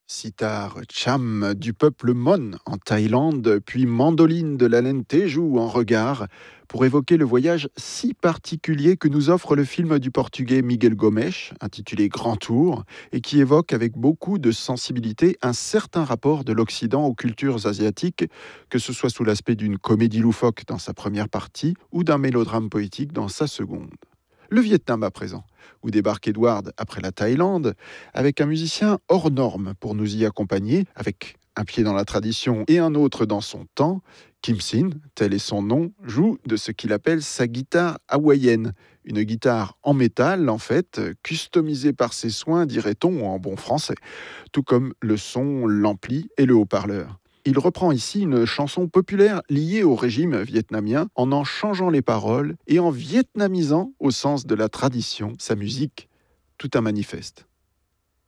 Sitar Cham du peuple Mon en Thaïlande, puis Mandoline de la laine Teju en regard, pour évoquer le voyage si particulier que nous offre le film du portugais Miguel Gomes, intitulé Grand Tour, et qui évoque avec beaucoup de sensibilité un certain rapport de l'Occident aux cultures asiatiques, que ce soit sous l'aspect d'une comédie loufoque dans sa première partie ou d'un mélodrame poétique dans sa seconde. Le Vietnam à présent, où débarque Edward après la Thaïlande, avec un musicien hors norme pour nous y accompagner, avec un pied dans la tradition et un autre dans son temps. Kim Sin, tel est son nom, joue de ce qu'il appelle sa guitare hawaïenne, une guitare en métal en fait, customisée par ses soins, dirait-on en bon français, tout comme le son, l'ampli et le haut-parleur. Il reprend ici une chanson populaire liée au régime vietnamien en changeant les paroles et en vietnamisant, au sens de la tradition, sa musique, tout un manifeste.